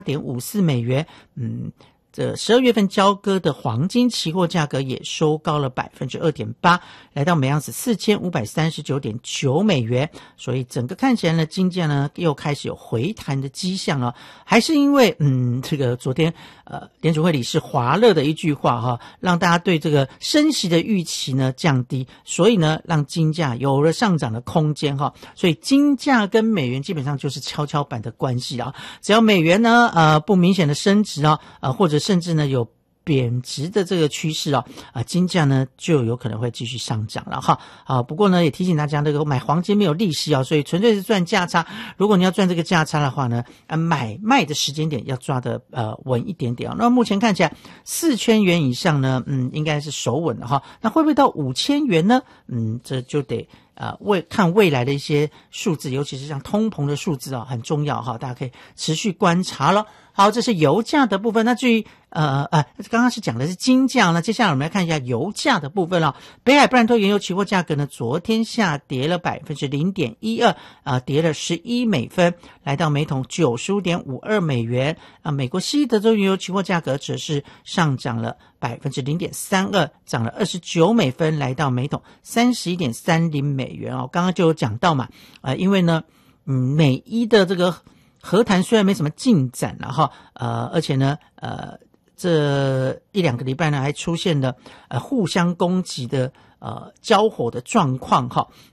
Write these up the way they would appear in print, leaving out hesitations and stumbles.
0.54美元，这12月份交割的黄金期货价格也收高了 2.8%， 来到每盎司 4539.9 美元。所以整个看起来呢，金价呢又开始有回弹的迹象了。还是因为这个昨天联储会理事华勒的一句话让大家对这个升息的预期呢降低，所以呢让金价有了上涨的空间所以金价跟美元基本上就是跷跷板的关系只要美元呢不明显的升值或者甚至呢有贬值的这个趋势金价呢就有可能会继续上涨了不过呢也提醒大家，这个买黄金没有利息所以纯粹是赚价差。如果你要赚这个价差的话呢买卖的时间点要抓的稳一点点那目前看起来4000元以上呢应该是守稳了那会不会到5000元呢这就得看未来的一些数字，尤其是像通膨的数字很重要大家可以持续观察了。好，这是油价的部分。那至于刚刚是讲的是金价，那接下来我们来看一下油价的部分了。北海布兰特原油期货价格呢，昨天下跌了 0.12%，跌了11美分，来到每桶 95.52 美元。美国西德州原油期货价格则是上涨了 0.32%， 涨了29美分，来到每桶 31.30 美元刚刚就有讲到嘛，因为呢美伊的这个和谈虽然没什么进展了而且呢这1-2个礼拜呢还出现了互相攻击的交火的状况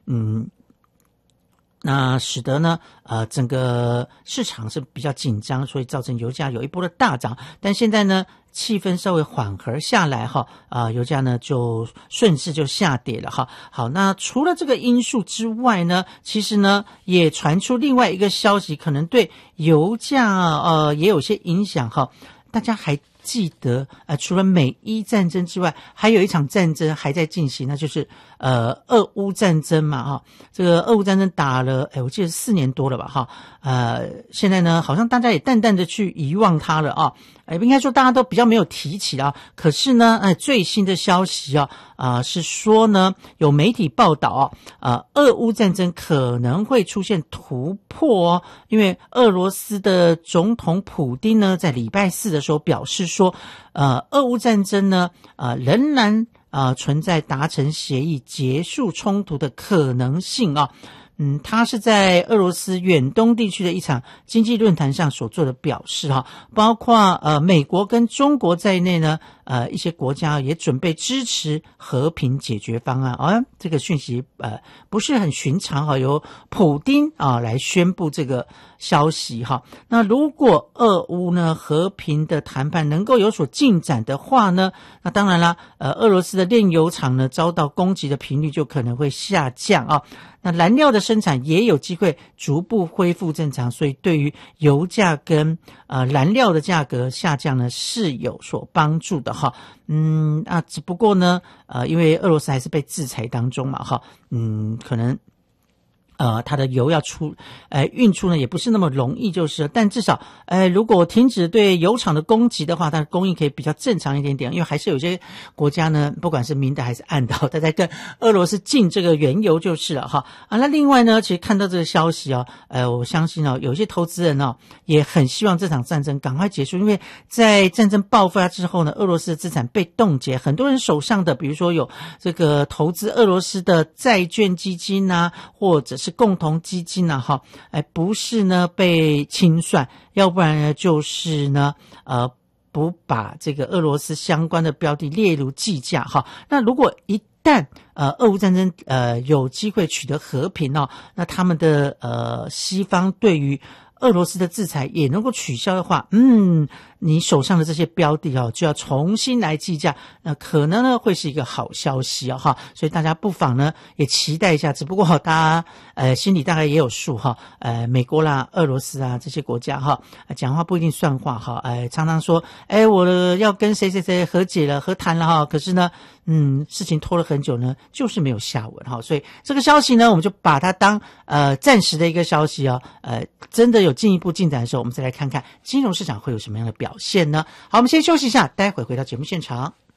那使得呢整个市场是比较紧张，所以造成油价有一波的大涨。但现在呢气氛稍微缓和下来油价呢就顺势就下跌了好，那除了这个因素之外呢，其实呢也传出另外一个消息，可能对油价也有些影响大家还记得除了美伊战争之外，还有一场战争还在进行，那就是俄乌战争嘛这个俄乌战争打了我记得4年多了吧现在呢好像大家也淡淡的去遗忘它了应该说大家都比较没有提起可是呢最新的消息是说呢有媒体报道俄乌战争可能会出现突破因为俄罗斯的总统普丁呢在礼拜4的时候表示说俄乌战争呢仍然存在达成协议结束冲突的可能性他是在俄罗斯远东地区的一场经济论坛上所做的表示包括美国跟中国在内呢一些国家也准备支持和平解决方案这个讯息不是很寻常由普丁来宣布这个消息那如果俄乌呢和平的谈判能够有所进展的话呢，那当然啦俄罗斯的炼油厂呢遭到攻击的频率就可能会下降那燃料的生产也有机会逐步恢复正常，所以对于油价跟燃料的价格下降呢是有所帮助的只不过呢因为俄罗斯还是被制裁当中嘛可能它的油要运出呢也不是那么容易就是但至少如果停止对油厂的攻击的话，它的供应可以比较正常一点点，因为还是有些国家呢不管是明的还是暗的它在跟俄罗斯进这个原油就是了那另外呢其实看到这个消息我相信有些投资人也很希望这场战争赶快结束，因为在战争爆发之后呢俄罗斯的资产被冻结，很多人手上的比如说有这个投资俄罗斯的债券基金或者是共同基金不是呢被清算，要不然呢就是呢不把这个俄罗斯相关的标的列入计价那如果一旦俄乌战争有机会取得和平那他们的西方对于俄罗斯的制裁也能够取消的话你手上的这些标的就要重新来计价，可能呢会是一个好消息所以大家不妨呢也期待一下，只不过大家心里大概也有数美国啦俄罗斯这些国家讲话不一定算话常常说我要跟谁谁谁和解了和谈了可是呢事情拖了很久呢就是没有下文所以这个消息呢我们就把它当暂时的一个消息真的有进一步进展的时候，我们再来看看金融市场会有什么样的表现呢？好，我们先休息一下，待会回到节目现场。